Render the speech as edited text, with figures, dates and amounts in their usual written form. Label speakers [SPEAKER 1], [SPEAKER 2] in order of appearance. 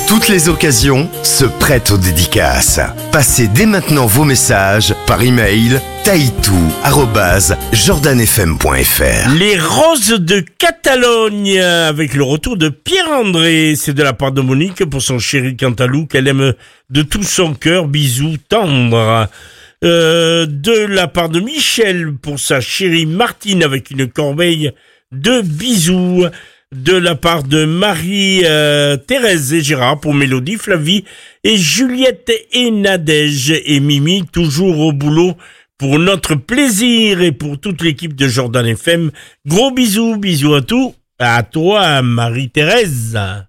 [SPEAKER 1] Toutes les occasions se prêtent aux dédicaces. Passez dès maintenant vos messages par email taïtou@jordanfm.fr.
[SPEAKER 2] Les Roses de Catalogne, avec le retour de Pierre-André. C'est de la part de Monique pour son chéri Cantalou qu'elle aime de tout son cœur. Bisous tendres. De la part de Michel pour sa chérie Martine avec une corbeille de bisous. De la part de Marie, Thérèse et Gérard pour Mélodie, Flavie et Juliette et Nadège et Mimi, toujours au boulot pour notre plaisir et pour toute l'équipe de Jordan FM. Gros bisous à tous, à toi Marie-Thérèse.